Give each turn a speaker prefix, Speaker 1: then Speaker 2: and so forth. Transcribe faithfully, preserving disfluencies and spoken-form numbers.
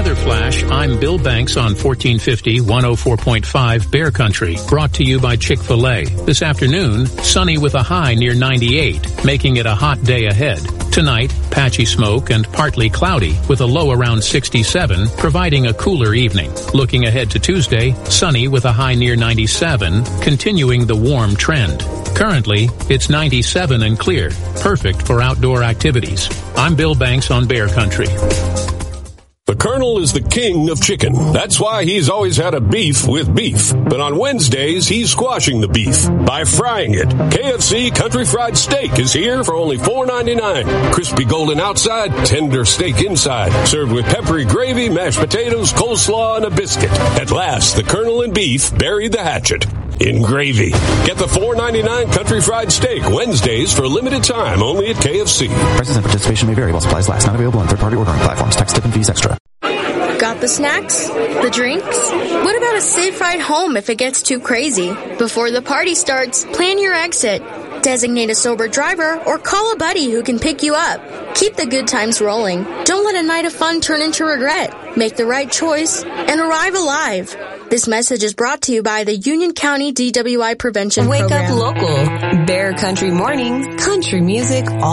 Speaker 1: Weather Flash, I'm Bill Banks on fourteen fifty, one oh four point five Bear Country, brought to you by Chick-fil-A. This afternoon, sunny with a high near ninety-eight, making it a hot day ahead. Tonight, patchy smoke and partly cloudy with a low around sixty-seven, providing a cooler evening. Looking ahead to Tuesday, sunny with a high near ninety-seven, continuing the warm trend. Currently, it's ninety-seven and clear, perfect for outdoor activities. I'm Bill Banks on Bear Country.
Speaker 2: The Colonel is the king of chicken. That's why he's always had a beef with beef. But on Wednesdays, he's squashing the beef by frying it. K F C Country Fried Steak is here for only four ninety-nine. Crispy golden outside, tender steak inside. Served with peppery gravy, mashed potatoes, coleslaw, and a biscuit. At last, the Colonel and beef buried the hatchet in gravy. Get the four ninety-nine Country Fried Steak Wednesdays for a limited time only at K F C.
Speaker 3: Prices and participation may vary while supplies last. Not available on third-party ordering platforms. Tax, tip, and fees extra.
Speaker 4: Got the snacks? The drinks? What about a safe ride home if it gets too crazy? Before the party starts, plan your exit. Designate a sober driver or call a buddy who can pick you up. Keep the good times rolling. Don't let a night of fun turn into regret. Make the right choice and arrive alive. This message is brought to you by the Union County D W I Prevention
Speaker 5: Wake
Speaker 4: Program.
Speaker 5: Up Local. Bear Country Mornings. Country music all